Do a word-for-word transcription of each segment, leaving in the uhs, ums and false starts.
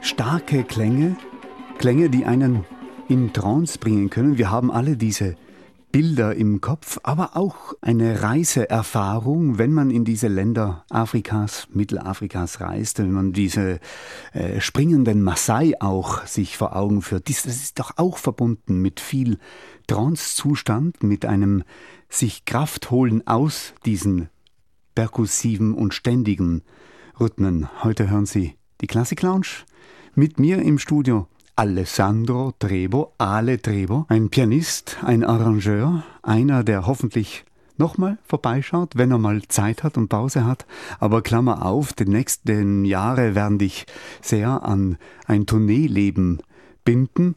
starke Klänge, Klänge, die einen in Trance bringen können. Wir haben alle diese Bilder im Kopf, aber auch eine Reiseerfahrung, wenn man in diese Länder Afrikas, Mittelafrikas reist, wenn man diese äh, springenden Maasai auch sich vor Augen führt. Dies, das ist doch auch verbunden mit viel Trancezustand, mit einem sich Kraft holen aus diesen perkussiven und ständigen Rhythmen. Heute hören Sie die Classic Lounge. Mit mir im Studio Alessandro Trebo, Ale Trebo, ein Pianist, ein Arrangeur, einer, der hoffentlich nochmal vorbeischaut, wenn er mal Zeit hat und Pause hat. Aber Klammer auf, die nächsten Jahre werden dich sehr an ein Tourneeleben binden.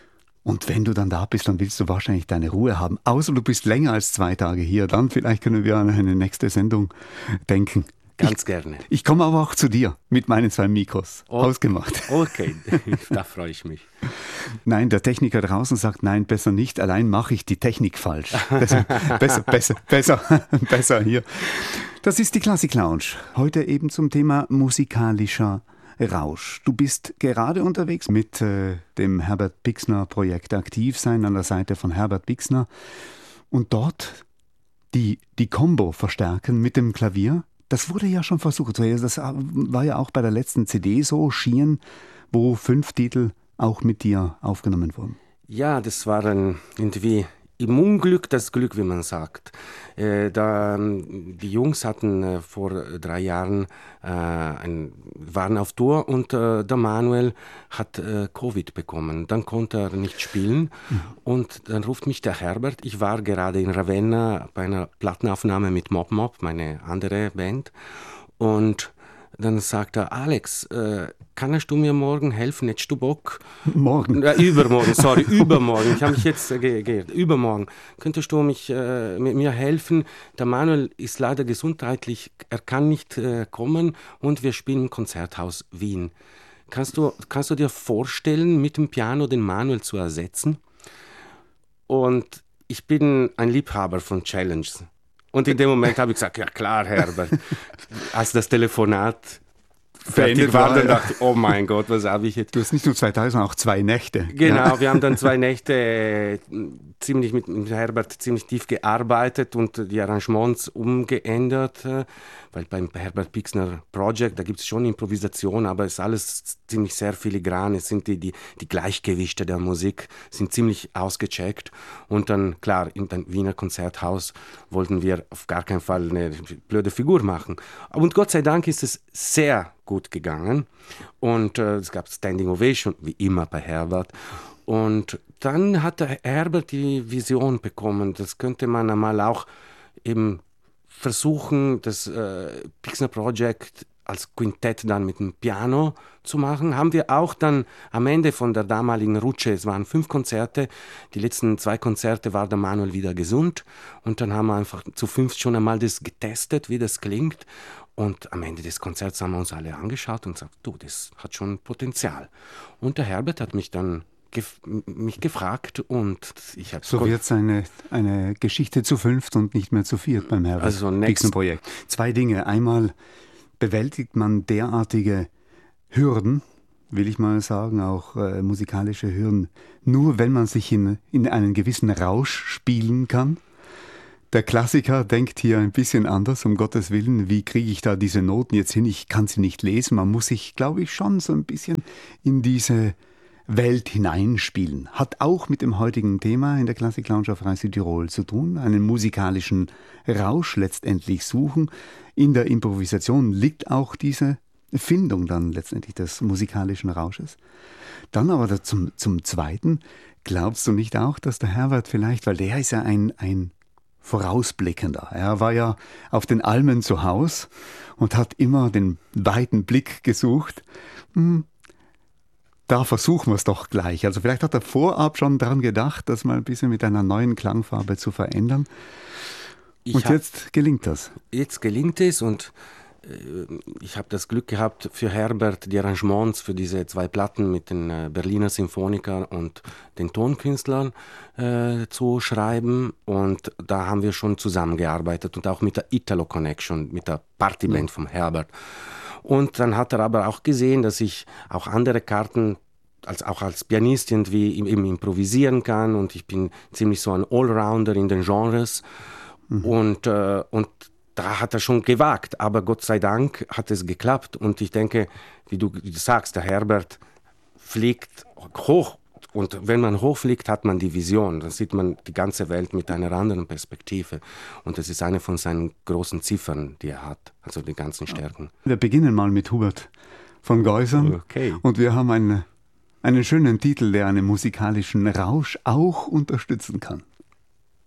Und wenn du dann da bist, dann willst du wahrscheinlich deine Ruhe haben. Außer du bist länger als zwei Tage hier. Dann vielleicht können wir an eine nächste Sendung denken. Ganz ich, gerne. Ich komme aber auch zu dir mit meinen zwei Mikros. Oh, ausgemacht. Okay, da freue ich mich. Nein, der Techniker draußen sagt, nein, besser nicht. Allein mache ich die Technik falsch. Besser, besser, besser, besser, besser hier. Das ist die Classic Lounge. Heute eben zum Thema musikalischer Rausch. Du bist gerade unterwegs mit äh, dem Herbert Pixner Projekt Aktiv sein, an der Seite von Herbert Pixner. Und dort die, die Combo verstärken mit dem Klavier. Das wurde ja schon versucht. Das war ja auch bei der letzten C D so, Schien, wo fünf Titel auch mit dir aufgenommen wurden. Ja, das war ein, irgendwie im Unglück das Glück, wie man sagt. Äh, da, die Jungs hatten äh, vor drei Jahren äh, ein, waren auf Tour und äh, der Manuel hat äh, Covid bekommen. Dann konnte er nicht spielen mhm. und dann ruft mich der Herbert. Ich war gerade in Ravenna bei einer Plattenaufnahme mit Mob Mob, meine andere Band, und dann sagt er, Alex, äh, kannst du mir morgen helfen? Hättest du Bock? Morgen? Äh, übermorgen, sorry, übermorgen. Ich habe mich jetzt äh, geirrt. Übermorgen. Könntest du mich, äh, mit mir helfen? Der Manuel ist leider gesundheitlich, er kann nicht äh, kommen und wir spielen im Konzerthaus Wien. Kannst du, kannst du dir vorstellen, mit dem Piano den Manuel zu ersetzen? Und ich bin ein Liebhaber von Challenges. Und in dem Moment habe ich gesagt, ja klar, Herbert. Als das Telefonat fertig war, dann dachte ich, oh mein Gott, was habe ich jetzt? Du hast nicht nur zwei Tage, sondern auch zwei Nächte. Genau, ja. Wir haben dann zwei Nächte äh, ziemlich mit, mit Herbert ziemlich tief gearbeitet und die Arrangements umgeändert. Äh, weil beim Herbert Pixner Project, da gibt es schon Improvisation, aber es ist alles ziemlich sehr filigran. Es sind die, die, die Gleichgewichte der Musik sind ziemlich ausgecheckt. Und dann, klar, im Wiener Konzerthaus wollten wir auf gar keinen Fall eine blöde Figur machen. Und Gott sei Dank ist es sehr gut gegangen. Und äh, es gab Standing Ovation, wie immer bei Herbert. Und dann hat der Herbert die Vision bekommen, das könnte man einmal auch eben versuchen, das äh, Pixner Project als Quintett dann mit dem Piano zu machen. Haben wir auch dann am Ende von der damaligen Rutsche, es waren fünf Konzerte, die letzten zwei Konzerte war der Manuel wieder gesund und dann haben wir einfach zu fünf schon einmal das getestet, wie das klingt. Und am Ende des Konzerts haben wir uns alle angeschaut und gesagt, du, das hat schon Potenzial. Und der Herbert hat mich dann gef- mich gefragt und ich habe... So wird es eine, eine Geschichte zu fünft und nicht mehr zu viert beim Herbert also Pixner Projekt. Zwei Dinge. Einmal bewältigt man derartige Hürden, will ich mal sagen, auch äh, musikalische Hürden, nur wenn man sich in, in einen gewissen Rausch spielen kann. Der Klassiker denkt hier ein bisschen anders, um Gottes Willen. Wie kriege ich da diese Noten jetzt hin? Ich kann sie nicht lesen. Man muss sich, glaube ich, schon so ein bisschen in diese Welt hineinspielen. Hat auch mit dem heutigen Thema in der Classic Lounge auf Radio Tirol zu tun. Einen musikalischen Rausch letztendlich suchen. In der Improvisation liegt auch diese Findung dann letztendlich des musikalischen Rausches. Dann aber zum, zum Zweiten, glaubst du nicht auch, dass der Herbert vielleicht, weil der ist ja ein, ein Vorausblickender. Er war ja auf den Almen zu Haus und hat immer den weiten Blick gesucht. Hm, da versuchen wir es doch gleich. Also vielleicht hat er vorab schon daran gedacht, das mal ein bisschen mit einer neuen Klangfarbe zu verändern. Ich und hab, jetzt gelingt das. Jetzt gelingt es und ich habe das Glück gehabt, für Herbert die Arrangements für diese zwei Platten mit den äh, Berliner Symphonikern und den Tonkünstlern äh, zu schreiben. Und da haben wir schon zusammengearbeitet und auch mit der Italo Connection, mit der Partyband mhm. von Herbert. Und dann hat er aber auch gesehen, dass ich auch andere Karten als, auch als Pianist irgendwie eben improvisieren kann, und ich bin ziemlich so ein Allrounder in den Genres. Mhm. Und, äh, und da hat er schon gewagt, aber Gott sei Dank hat es geklappt. Und ich denke, wie du, wie du sagst, der Herbert fliegt hoch. Und wenn man hochfliegt, hat man die Vision. Dann sieht man die ganze Welt mit einer anderen Perspektive. Und das ist eine von seinen großen Ziffern, die er hat, also die ganzen Stärken. Wir beginnen mal mit Hubert von Geusern. Okay. Und wir haben einen, einen schönen Titel, der einen musikalischen Rausch auch unterstützen kann.